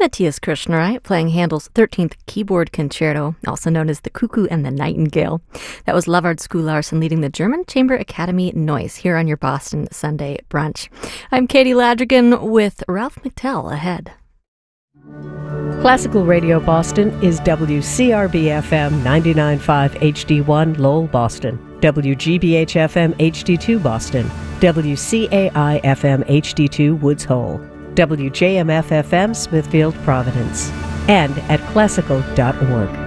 Matthias Kirchner playing Handel's 13th Keyboard Concerto, also known as the Cuckoo and the Nightingale. That was Lavard Skularsson leading the German Chamber Academy Noise here on your Boston Sunday Brunch. I'm Katie Ladrigan with Ralph McTell ahead. Classical Radio Boston is WCRB-FM 99.5 HD1 Lowell, Boston, WGBH-FM HD2 Boston, WCAI-FM HD2 Woods Hole, WJMF-FM Smithfield, Providence, and at classical.org.